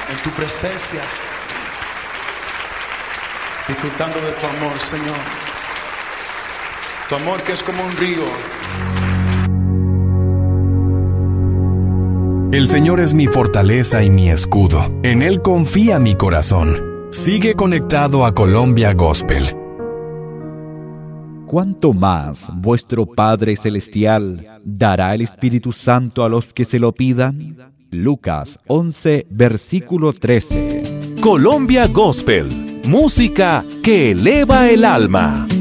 en tu presencia, disfrutando de tu amor, Señor. Tu amor que es como un río. El Señor es mi fortaleza y mi escudo. En Él confía mi corazón. Sigue conectado a Colombia Gospel. ¿Cuánto más vuestro Padre Celestial dará el Espíritu Santo a los que se lo pidan? Lucas 11, versículo 13. Colombia Gospel, música que eleva el alma.